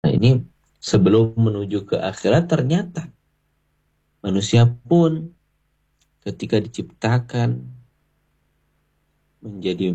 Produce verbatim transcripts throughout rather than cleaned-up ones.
Nah ini sebelum menuju ke akhirat, ternyata manusia pun ketika diciptakan menjadi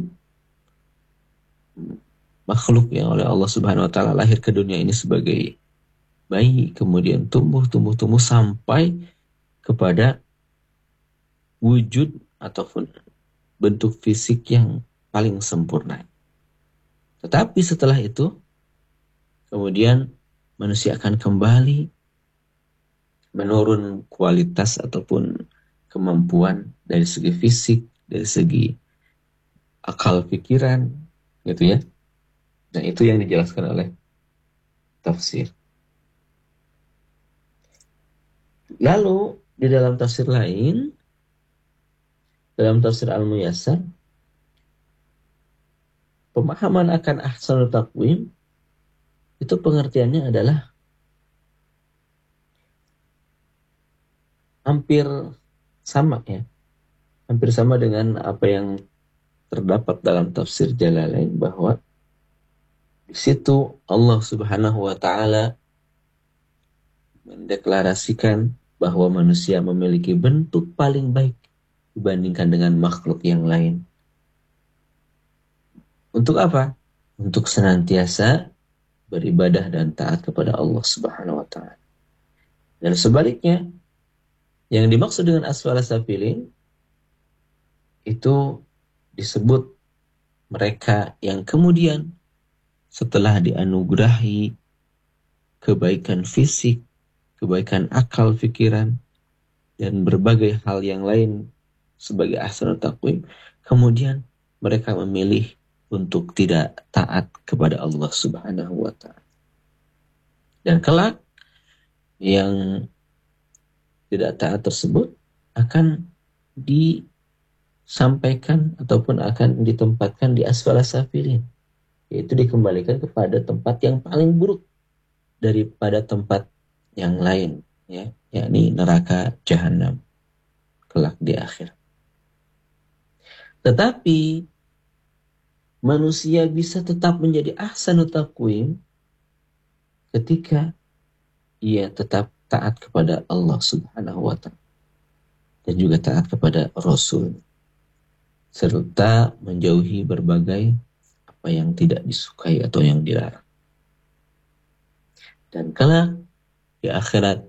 makhluk yang oleh Allah Subhanahu wa taala lahir ke dunia ini sebagai bayi, kemudian tumbuh tumbuh tumbuh sampai kepada wujud ataupun bentuk fisik yang paling sempurna. Tetapi setelah itu kemudian manusia akan kembali menurun kualitas ataupun kemampuan dari segi fisik, dari segi akal pikiran, gitu ya. Nah itu yang dijelaskan oleh tafsir. Lalu di dalam tafsir lain, dalam tafsir Al-Muyassar, pemahaman akan ahsanul taqwim itu pengertiannya adalah hampir sama ya. Hampir sama dengan apa yang terdapat dalam tafsir Jalalain, bahwa di situ Allah Subhanahu wa taala mendeklarasikan bahwa manusia memiliki bentuk paling baik dibandingkan dengan makhluk yang lain. Untuk apa? Untuk senantiasa beribadah dan taat kepada Allah Subhanahu wa taala. Dan sebaliknya, yang dimaksud dengan asfala safilin itu disebut mereka yang kemudian setelah dianugerahi kebaikan fisik, kebaikan akal pikiran, dan berbagai hal yang lain sebagai ahsanul taqwim, kemudian mereka memilih untuk tidak taat kepada Allah Subhanahu wa taala. Dan kelak yang tidak taat tersebut akan disampaikan ataupun akan ditempatkan di asfala safilin, yaitu dikembalikan kepada tempat yang paling buruk daripada tempat yang lain, ya, yakni neraka jahanam kelak di akhir. Tetapi manusia bisa tetap menjadi ahsanut taqwim ketika ia tetap taat kepada Allah Subhanahu wa taala dan juga taat kepada Rasul, serta menjauhi berbagai apa yang tidak disukai atau yang dilarang. Dan kelak di akhirat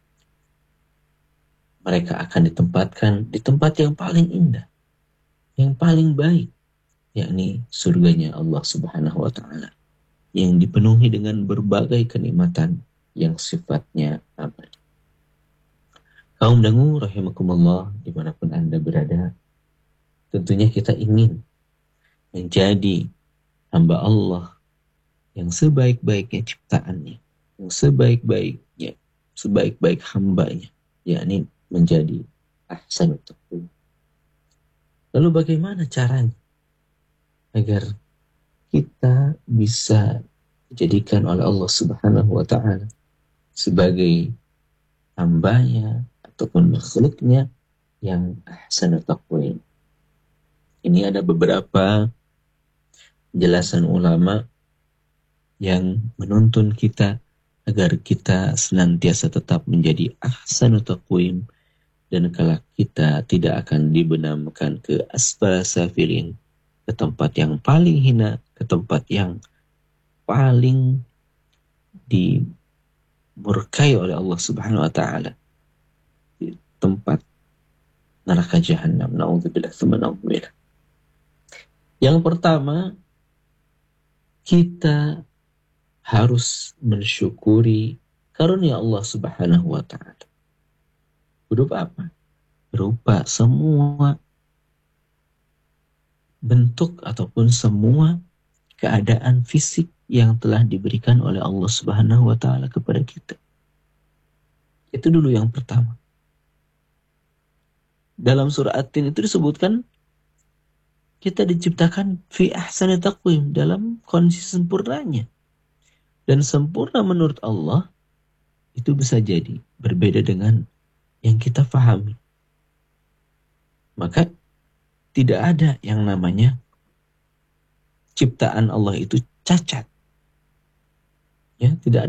mereka akan ditempatkan di tempat yang paling indah, yang paling baik, yakni surganya Allah Subhanahu wa taala yang dipenuhi dengan berbagai kenikmatan yang sifatnya abadi. Kaum dangu rahimakumullah dimanapun Anda berada, tentunya kita ingin menjadi hamba Allah yang sebaik-baiknya ciptaannya, yang sebaik-baiknya, sebaik-baik hambanya, yakni menjadi ahsanut taqwim. Lalu bagaimana caranya agar kita bisa dijadikan oleh Allah Subhanahu wa taala sebagai hambanya ataupun makhluknya yang ahsanut taqwim? Ini ada beberapa penjelasan ulama yang menuntun kita agar kita senantiasa tetap menjadi ahsanut taqwim, dan kelak kita tidak akan dibenamkan ke asfala safilin, ke tempat yang paling hina, ke tempat yang paling dimurkai oleh Allah Subhanahu wa taala, di tempat neraka jahanam. Na'udzubillah tsumma na'udzubillah. Yang pertama, kita harus mensyukuri karunia Allah Subhanahu wa taala. Berupa apa? Berupa semua bentuk ataupun semua keadaan fisik yang telah diberikan oleh Allah Subhanahu wa taala kepada kita. Itu dulu yang pertama. Dalam surah At-Tin itu disebutkan kita diciptakan fi ahsani taqwim, dalam kondisi sempurnanya. Dan sempurna menurut Allah itu bisa jadi berbeda dengan yang kita pahami. Maka tidak ada yang namanya ciptaan Allah itu cacat. Ya, tidak ada